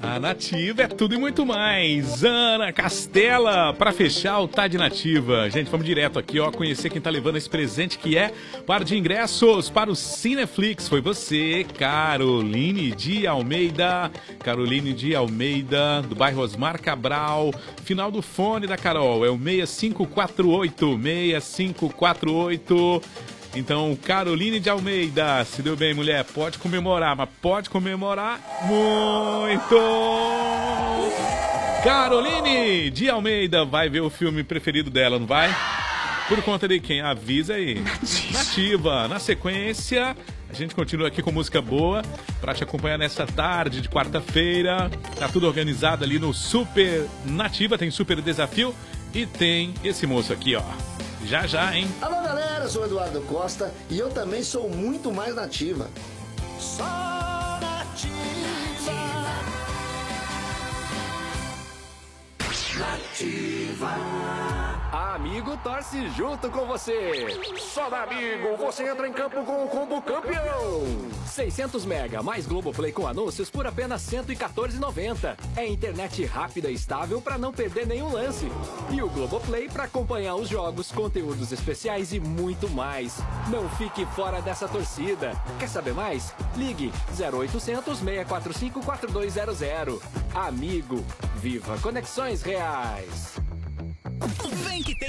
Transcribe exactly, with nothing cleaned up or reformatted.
Na Nativa é tudo e muito mais. Ana Castela, para fechar o Tá de Nativa. Gente, vamos direto aqui, ó, conhecer quem tá levando esse presente que é par de ingressos para o Cineflix. Foi você, Caroline de Almeida. Caroline de Almeida, do bairro Osmar Cabral. Final do fone da Carol é o seis cinco quatro oito, seis cinco quatro oito. Então, Caroline de Almeida, se deu bem, mulher, pode comemorar, mas pode comemorar muito! Caroline de Almeida vai ver o filme preferido dela, não vai? Por conta de quem? Avisa aí. Nativa. Nativa. Na sequência, a gente continua aqui com música boa pra te acompanhar nessa tarde de quarta-feira. Tá tudo organizado ali no Super Nativa, tem Super Desafio e tem esse moço aqui, ó. Já, já, hein? Alô, galera, eu sou o Eduardo Costa e eu também sou muito mais nativa. Só nativa. Nativa. A Amigo torce junto com você. Só da Amigo você entra em campo com o combo campeão. seiscentos mega mais Globoplay com anúncios por apenas cento e quatorze reais e noventa centavos. É internet rápida e estável para não perder nenhum lance. E o Globoplay para acompanhar os jogos, conteúdos especiais e muito mais. Não fique fora dessa torcida. Quer saber mais? Ligue zero oitocentos, seis quatro cinco, quatro dois zero zero. Amigo, viva conexões reais. Vem que tem